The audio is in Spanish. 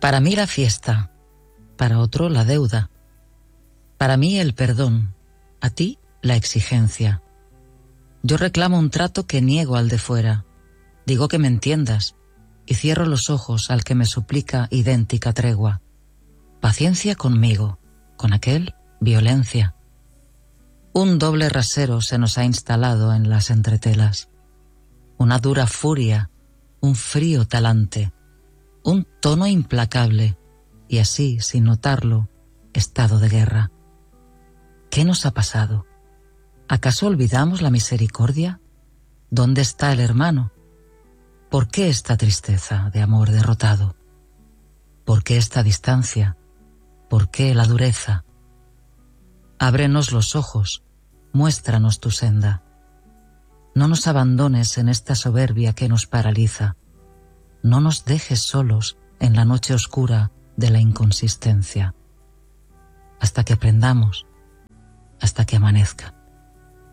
Para mí la fiesta, para otro la deuda. Para mí el perdón, a ti la exigencia. Yo reclamo un trato que niego al de fuera. Digo que me entiendas y cierro los ojos al que me suplica idéntica tregua. Paciencia conmigo, con aquel violencia. Un doble rasero se nos ha instalado en las entretelas. Una dura furia, un frío talante, un tono implacable y así, sin notarlo, estado de guerra. ¿Qué nos ha pasado? ¿Acaso olvidamos la misericordia? ¿Dónde está el hermano? ¿Por qué esta tristeza de amor derrotado? ¿Por qué esta distancia? ¿Por qué la dureza? Ábrenos los ojos, muéstranos tu senda. No nos abandones en esta soberbia que nos paraliza. No nos dejes solos en la noche oscura de la inconsistencia. Hasta que aprendamos, hasta que amanezca.